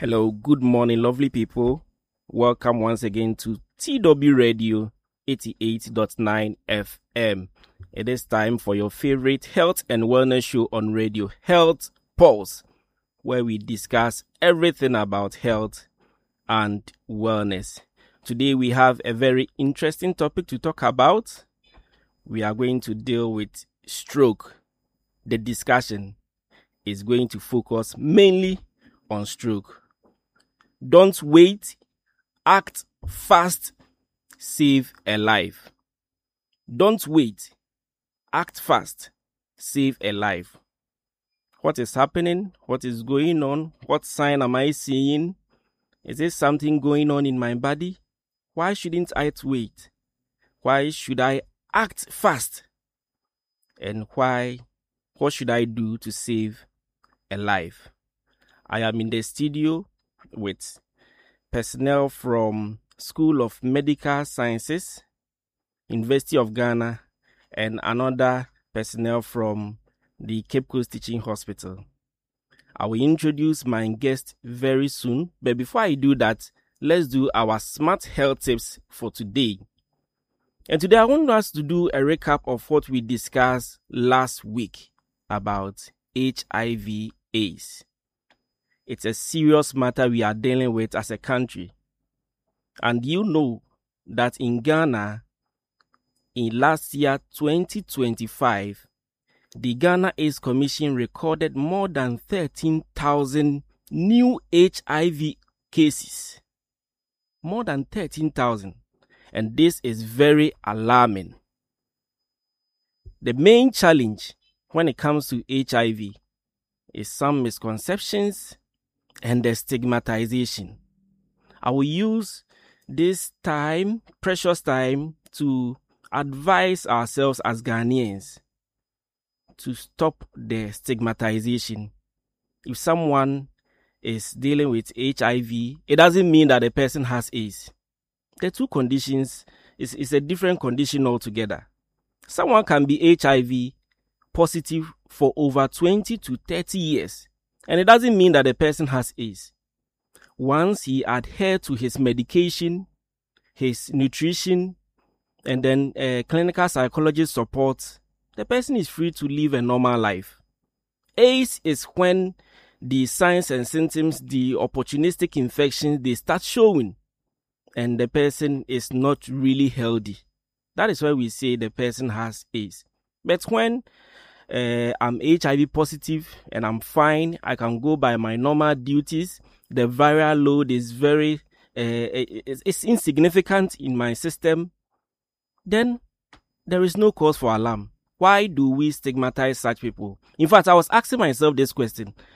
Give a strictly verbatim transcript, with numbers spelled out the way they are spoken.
Hello, good morning, lovely people. Welcome once again to T W Radio eighty-eight point nine F M. It is time for your favorite health and wellness show on radio, Health Pulse, where we discuss everything about health and wellness. Today we have a very interesting topic to talk about. We are going to deal with stroke. The discussion is going to focus mainly on stroke. Don't wait, act fast, save a life. Don't wait, act fast, save a life. What is happening? What is going on? What sign am I seeing? Is there something going on in my body? Why shouldn't I wait? Why should I act fast? And why, what should I do to save a life? I am in the studio with personnel from School of Medical Sciences, University of Ghana, and another personnel from the Cape Coast Teaching Hospital. I will introduce my guest very soon, but before I do that, let's do our smart health tips for today. And today I want us to do a recap of what we discussed last week about H I V AIDS. It's a serious matter we are dealing with as a country. And you know that in Ghana, in last year, twenty twenty-five, the Ghana AIDS Commission recorded more than thirteen thousand new H I V cases. More than thirteen thousand. And this is very alarming. The main challenge when it comes to H I V is some misconceptions and the stigmatization. I will use this time, precious time, to advise ourselves as Ghanaians to stop the stigmatization. If someone is dealing with H I V, it doesn't mean that the person has AIDS. The two conditions is, is a different condition altogether. Someone can be H I V positive for over twenty to thirty years. And it doesn't mean that the person has AIDS. Once he adheres to his medication, his nutrition, and then uh, clinical psychologist support, the person is free to live a normal life. AIDS is when the signs and symptoms, the opportunistic infections, they start showing, and the person is not really healthy. That is why we say the person has AIDS. But when Uh, I'm H I V positive and I'm fine, I can go by my normal duties, the viral load is very, uh, it's, it's insignificant in my system, then there is no cause for alarm. Why do we stigmatize such people? In fact, I was asking myself this question.